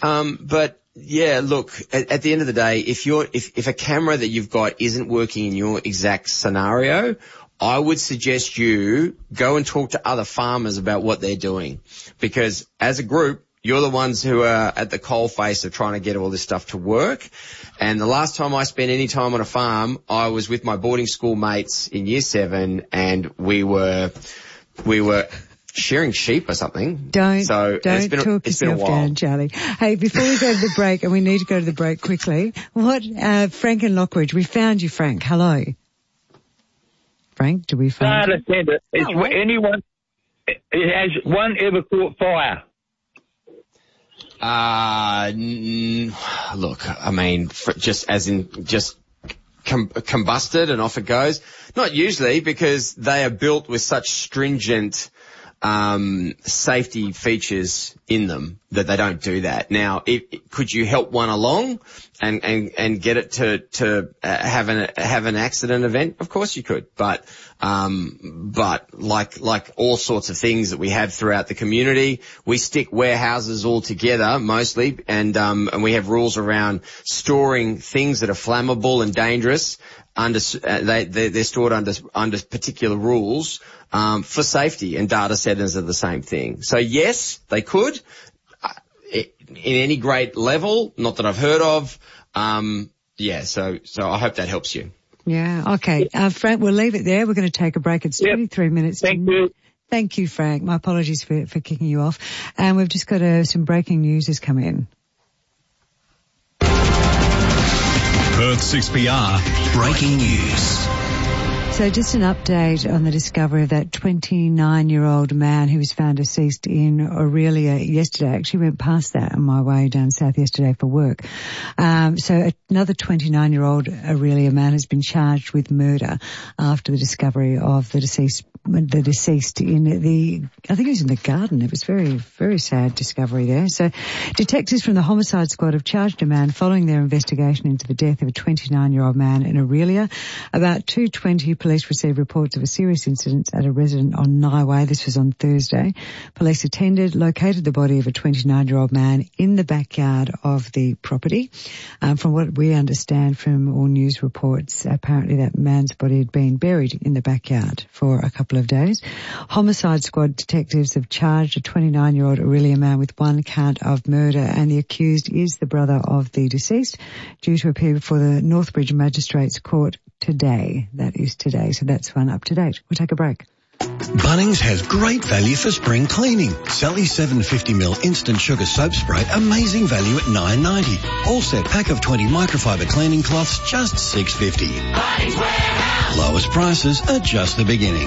But yeah, look, at the end of the day, if a camera that you've got isn't working in your exact scenario, I would suggest you go and talk to other farmers about what they're doing, because as a group, you're the ones who are at the coalface of trying to get all this stuff to work. And the last time I spent any time on a farm, I was with my boarding school mates in year 7, and we were shearing sheep or something. Don't talk yourself down, Charlie. Hey, before we go to the break, and we need to go to the break quickly, Frank in Lockridge, we found you, Frank. Hello. Frank, do we find you? Anyone, has one ever caught fire? Look, I mean, just combusted and off it goes. Not usually, because they are built with such stringent safety features in them that they don't do that. Now, could you help one along and get it to have an accident event? Of course you could, but like all sorts of things that we have throughout the community, we stick warehouses all together mostly, and we have rules around storing things that are flammable and dangerous. They're stored under particular rules for safety, and data centers are the same thing. So yes, they could in any great level, not that I've heard of. So I hope that helps you. Yeah, okay. Frank, we'll leave it there. We're going to take a break. It's 23 minutes. Thank you. Thank you, Frank. My apologies for kicking you off. And we've just got some breaking news has come in. Perth 6PR, breaking news. So just an update on the discovery of that 29-year-old man who was found deceased in Aurelia yesterday. I actually went past that on my way down south yesterday for work. So another 29-year-old Aurelia man has been charged with murder after the discovery of the deceased in I think it was in the garden. It was very, very sad discovery there. So detectives from the homicide squad have charged a man following their investigation into the death of a 29-year-old man in Aurelia. About 2:20, police received reports of a serious incident at a resident on Niway. This was on Thursday. Police attended, located the body of a 29-year-old man in the backyard of the property. From what we understand from all news reports, apparently that man's body had been buried in the backyard for a couple of days. Homicide squad detectives have charged a 29-year-old Aurelia man with one count of murder, and the accused is the brother of the deceased, due to appear before the Northbridge Magistrates Court today. That is today, so that's one up to date. We'll take a break. Bunnings has great value for spring cleaning. Sally's 750ml instant sugar soap spray, amazing value at $9.90. All set pack of 20 microfiber cleaning cloths, just $6.50. Bunnings Warehouse. Lowest prices are just the beginning.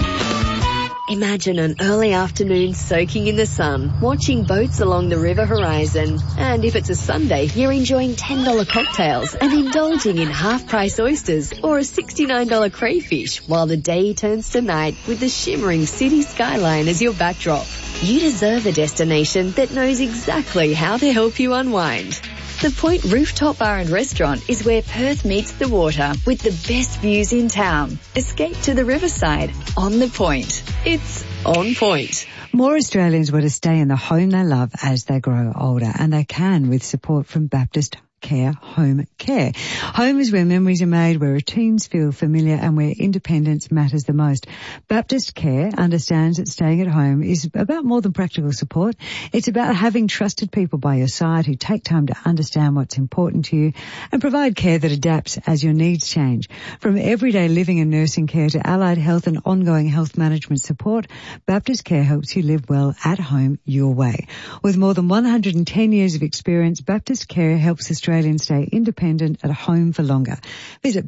Imagine an early afternoon soaking in the sun, watching boats along the river horizon. And if it's a Sunday, you're enjoying $10 cocktails and indulging in half-price oysters or a $69 crayfish while the day turns to night with the shimmering city skyline as your backdrop. You deserve a destination that knows exactly how to help you unwind. The Point Rooftop Bar and Restaurant is where Perth meets the water with the best views in town. Escape to the riverside on the Point. It's on point. More Australians want to stay in the home they love as they grow older, and they can with support from Baptist Care Home Care. Home is where memories are made, where routines feel familiar, and where independence matters the most. Baptist Care understands that staying at home is about more than practical support. It's about having trusted people by your side who take time to understand what's important to you and provide care that adapts as your needs change. From everyday living and nursing care to allied health and ongoing health management support, Baptist Care helps you live well at home your way. With more than 110 years of experience, Baptist Care helps Australians stay independent at home for longer. Visit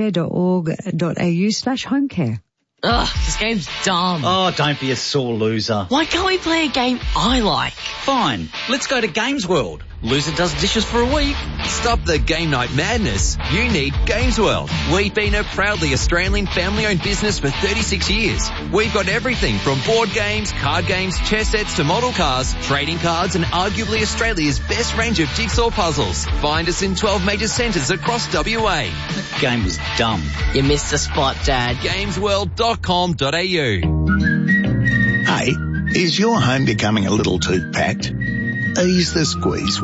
baptistcare.org.au/homecare. Ugh, this game's dumb. Oh, don't be a sore loser. Why can't we play a game I like? Fine, let's go to Games World. Loser does dishes for a week. Stop the game night madness. You need Games World. We've been a proudly Australian family-owned business for 36 years. We've got everything from board games, card games, chess sets to model cars, trading cards, and arguably Australia's best range of jigsaw puzzles. Find us in 12 major centres across WA. That game was dumb. You missed the spot, Dad. Gamesworld.com.au. Hey, is your home becoming a little too packed? Ease the squeeze